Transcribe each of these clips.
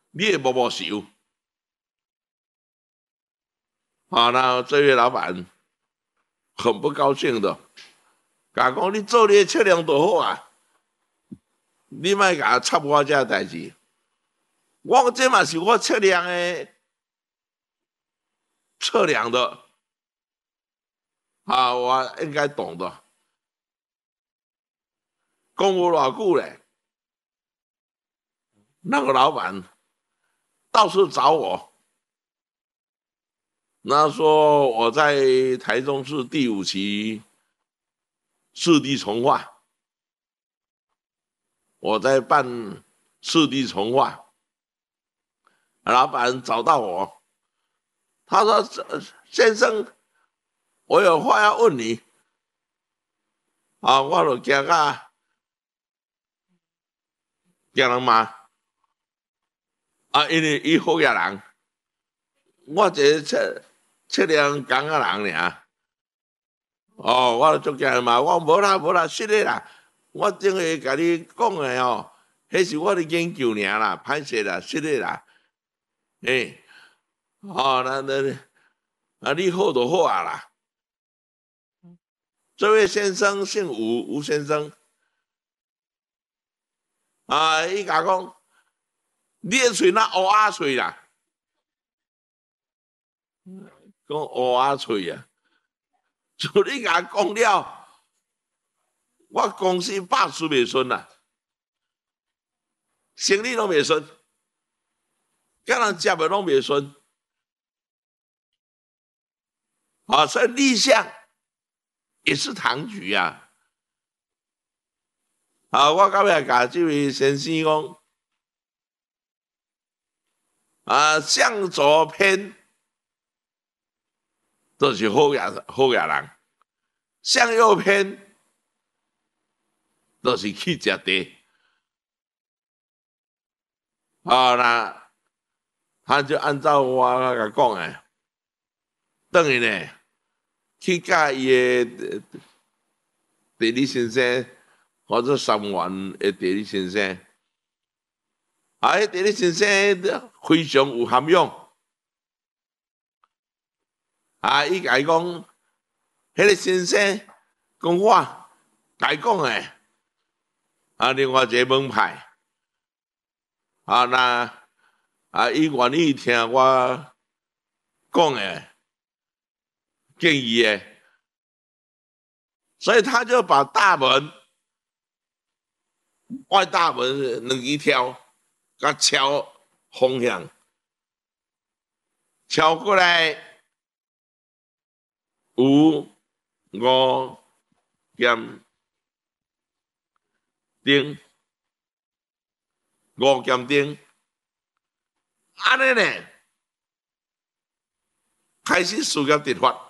你也摸手。好，那这位老板很不高兴的，甲讲你做你的测量就好啊，你莫甲插我这代志。我这嘛是我测量的，啊，我应该懂的。讲无偌久嘞，那个老板到处找我，那说我在台中市第5期市地重划，我在办市地重划，老板找到我，他说：先生，我有话要问你。啊，我就惊人骂，啊，因为伊好野人，我一个测量工啊人尔。哦，我就足惊人骂，我无啦，实的啦，我顶下甲你讲的哦，迄是我的研究尔啦，歹势啦，实的啦。哦，那你好就好啊啦。这位先生姓吴先生。啊，伊甲讲，你的喙那乌鸦喙啦，讲乌鸦喙啊，就你甲讲了，我公司百事袂顺啦，生意拢袂顺，甲人接的拢袂顺，啊，所以立项也是唐局啊。啊，我到尾甲这位先生讲，啊，向左偏都是好野人，向右偏都是去食地。啊，那他就按照我甲讲的，等于呢去甲伊的地理先生或者三元的地理先生，啊，迄地理先生非常有涵养。啊，伊甲伊讲，迄个先生讲我甲伊讲的，啊，另外一个门派，啊，那啊，伊愿意听我讲的建议的，所以他就把大门、外大门两支挑，甲敲方向，敲过来有5减丁，5减丁，安尼呢，开始事业直发。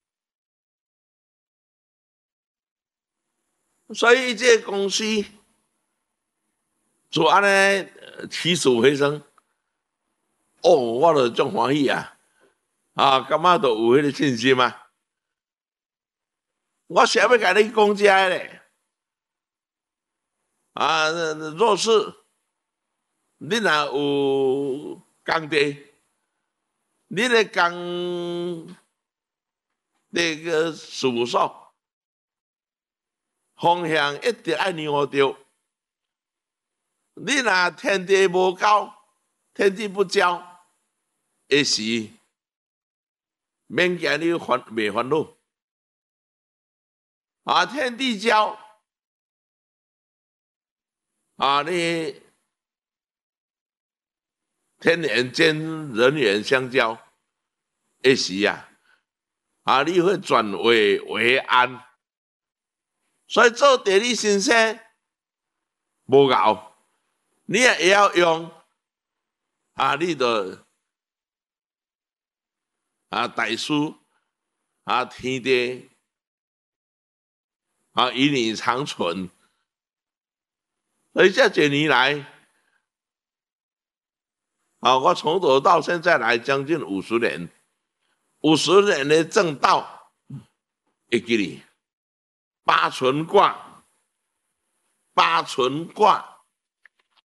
所以这个公司就安尼起死回生，哦，我就足欢喜啊！啊，感觉都有迄个信心啊！我想要甲你讲遮咧，啊，若是你若有工地，你的工那个事务所方向一直爱让着。你若天地无交，天地不交，一时免惊你袂烦恼。啊，天地交，啊，你天人间人缘相交，一时啊，啊，你会转危为安。所以做地理先生无熬，你也要用啊，你的啊大师啊天地啊以你长存。所以这几年来，啊，我从头到现在来将近50年，50年的正道，会记哩八纯卦，